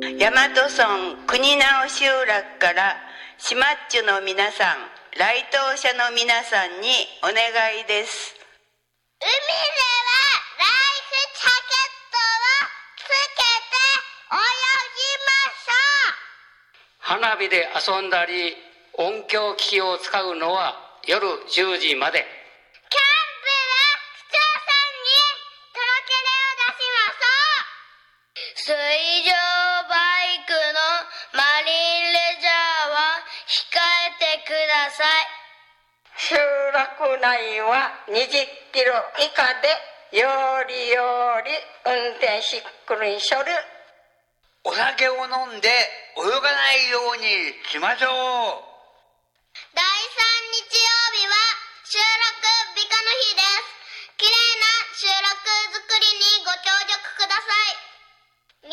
大和村国直集落から島っちゅの皆さん、来島者の皆さんにお願いです。 海ではライフジャケットをつけて泳ぎましょう。 花火で遊んだり音響機器を使うのは夜10時まで。 キャンプは市長さんに届け出を出しましょう。水上バイクのマリンレジャーは控えてください。 集落内は20キロ以下でより運転しっくりしょる。 お酒を飲んで泳がないようにしましょう。